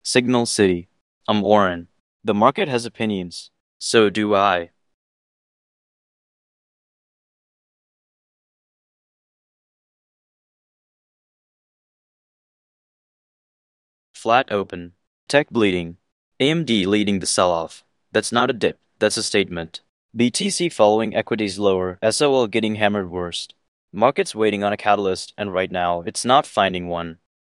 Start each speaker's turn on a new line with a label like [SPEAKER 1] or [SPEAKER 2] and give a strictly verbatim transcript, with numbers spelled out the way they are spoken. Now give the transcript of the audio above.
[SPEAKER 1] Signal City. I'm Warren. The market has opinions. So do I. Flat open. Tech bleeding. A M D leading the sell-off. That's not a dip, that's a statement. B T C following equities lower, S O L getting hammered worst. Market's waiting on a catalyst, and right now, it's not finding one.